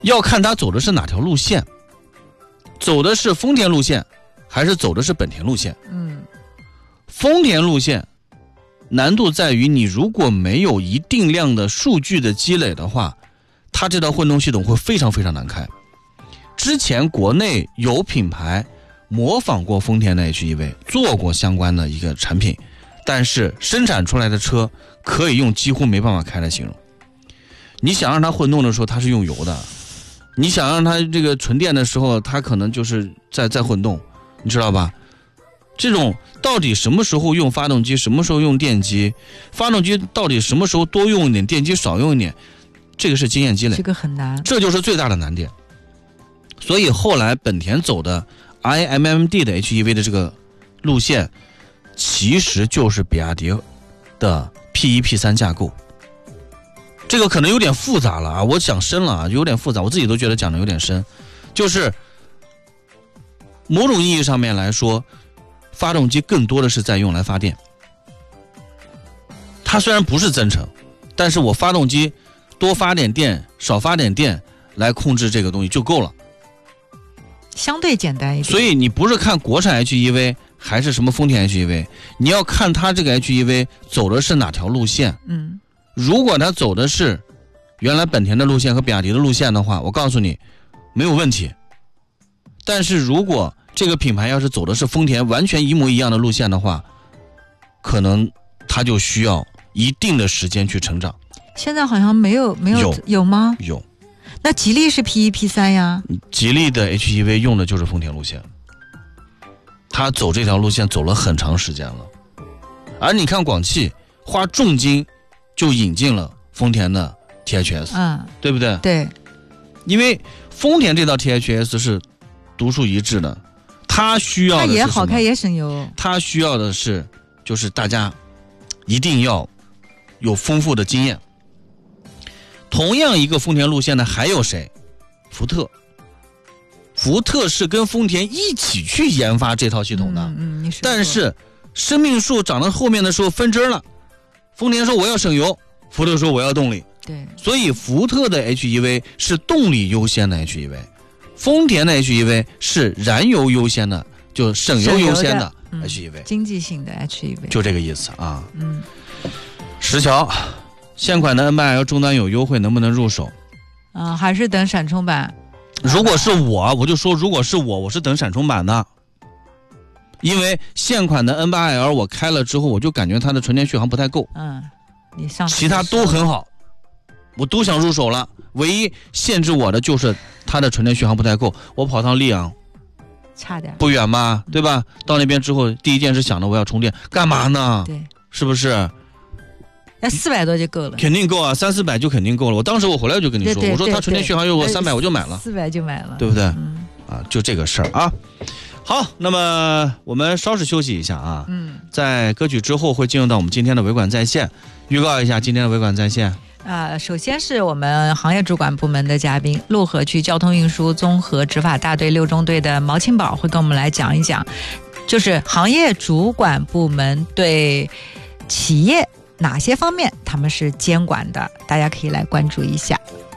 要看它走的是哪条路线，走的是丰田路线还是走的是本田路线。丰田路线难度在于你如果没有一定量的数据的积累的话，它这套混动系统会非常非常难开。之前国内有品牌模仿过丰田的 HEV， 做过相关的一个产品，但是生产出来的车可以用几乎没办法开来形容。你想让它混动的时候它是用油的，你想让它这个纯电的时候它可能就是在混动，你知道吧？这种到底什么时候用发动机，什么时候用电机，发动机到底什么时候多用一点，电机少用一点，这个是经验积累， 这个很难， 这就是最大的难点。所以后来本田走的 iMMD 的 HEV 的这个路线，其实就是比亚迪的 P1、P3 架构。这个可能有点复杂了啊，我讲深了啊，有点复杂，我自己都觉得讲的有点深。就是某种意义上面来说，发动机更多的是在用来发电。它虽然不是增程，但是我发动机多发点电少发点电来控制这个东西就够了， 相对简单一点。 所以你不是看国产 HEV 还是什么丰田 HEV， 你要看它这个 HEV 走的是哪条路线。如果它走的是原来本田的路线和比亚迪的路线的话，我告诉你没有问题。但是如果这个品牌要是走的是丰田完全一模一样的路线的话，可能它就需要一定的时间去成长。 现在好像没有有吗？ 有。 那吉利是 P1、P3 呀？ 吉利的 HEV 用的就是丰田路线，它走这条路线走了很长时间了。而你看广汽花重金就引进了丰田的 THS，对不对？ 对， 因为丰田这套 THS 是独树一帜的，它需要的是什么？ 它也好开也省油。 它需要的是就是大家一定要有丰富的经验。同样一个丰田路线呢，还有谁？福特。福特是跟丰田一起去研发这套系统的，但是生命树长到后面的时候分支了。丰田说我要省油，福特说我要动力。 对， 所以福特的 HEV 是动力优先的 HEV， 丰田的 HEV 是燃油优先的，就省油优先的 HEV， 经济性的 HEV， 就这个意思啊。石桥，现款的 N8L 终端有优惠，能不能入手？ 还是等闪充版。 如果是我就说，如果是我是等闪充版的，因为现款的 N8L 我开了之后，我就感觉它的纯电续航不太够。 你上其他都很好，我都想入手了，唯一限制我的就是它的纯电续航不太够。我跑趟溧阳， 差点不远嘛，对吧？到那边之后，第一件事想的我要充电，干嘛呢？ 对， 是不是？ 那400多就够了， 肯定够啊，300-400就肯定够了。我当时我回来就跟你说，我说它纯电续航有我300我就买了 ，400就买了， 对不对？就这个事儿啊。好，那么我们稍事休息一下啊。在歌曲之后会进入到我们今天的维管在线，预告一下今天的维管在线。 首先是我们行业主管部门的嘉宾，潞河区交通运输综合执法大队6中队的毛清宝会跟我们来讲一讲，就是行业主管部门对企业哪些方面他们是监管的，大家可以来关注一下。